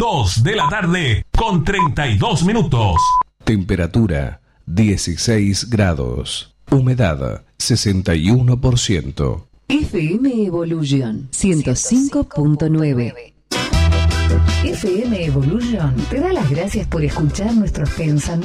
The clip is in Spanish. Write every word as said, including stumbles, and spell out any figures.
dos de la tarde con treinta y dos minutos. Temperatura dieciséis grados. Humedad sesenta y uno por ciento. F M Evolution ciento cinco punto nueve. F M Evolution te da las gracias por escuchar nuestros pensamientos.